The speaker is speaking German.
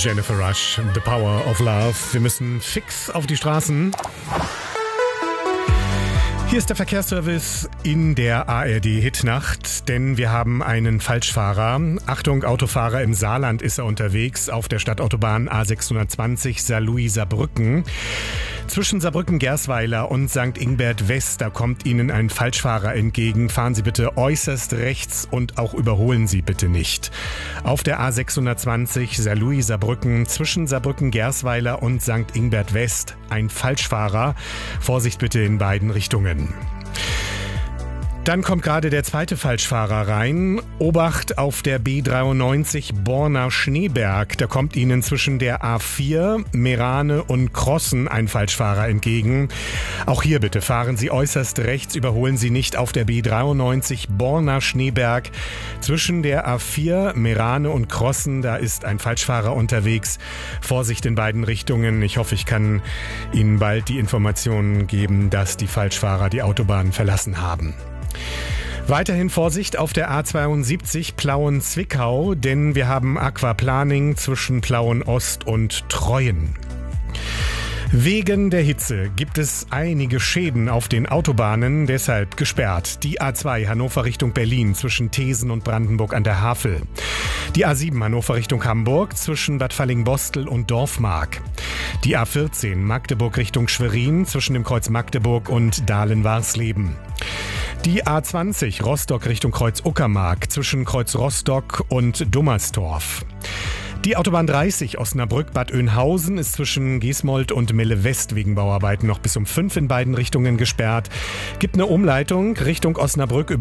Jennifer Rush, The Power of Love. Wir müssen fix auf die Straßen. Hier ist der Verkehrsservice in der ARD-Hitnacht, denn wir haben einen Falschfahrer. Achtung, Autofahrer, im Saarland ist er unterwegs auf der Stadtautobahn A620 Saarlouis-Saarbrücken. Zwischen Saarbrücken-Gersweiler und St. Ingbert West, da kommt Ihnen ein Falschfahrer entgegen. Fahren Sie bitte äußerst rechts und auch überholen Sie bitte nicht. Auf der A620 Saarlouis-Saarbrücken zwischen Saarbrücken-Gersweiler und St. Ingbert West ein Falschfahrer. Vorsicht bitte in beiden Richtungen. Dann kommt gerade der zweite Falschfahrer rein. Obacht auf der B93 Borna-Schneeberg. Da kommt Ihnen zwischen der A4 Merane und Krossen ein Falschfahrer entgegen. Auch hier bitte fahren Sie äußerst rechts, überholen Sie nicht auf der B93 Borna-Schneeberg. Zwischen der A4 Merane und Krossen, da ist ein Falschfahrer unterwegs. Vorsicht in beiden Richtungen. Ich hoffe, ich kann Ihnen bald die Informationen geben, dass die Falschfahrer die Autobahn verlassen haben. Weiterhin Vorsicht auf der A72 Plauen-Zwickau, denn wir haben Aquaplaning zwischen Plauen-Ost und Treuen. Wegen der Hitze gibt es einige Schäden auf den Autobahnen, deshalb gesperrt. Die A2 Hannover Richtung Berlin zwischen Thesen und Brandenburg an der Havel. Die A7 Hannover Richtung Hamburg zwischen Bad Fallingbostel und Dorfmark. Die A14 Magdeburg Richtung Schwerin zwischen dem Kreuz Magdeburg und Dahlen-Warsleben. Die A20 Rostock Richtung Kreuz Uckermark zwischen Kreuz Rostock und Dummersdorf. Die Autobahn 30 Osnabrück-Bad Oeynhausen ist zwischen Gesmold und Melle West wegen Bauarbeiten noch bis um 5 in beiden Richtungen gesperrt. Gibt eine Umleitung Richtung Osnabrück über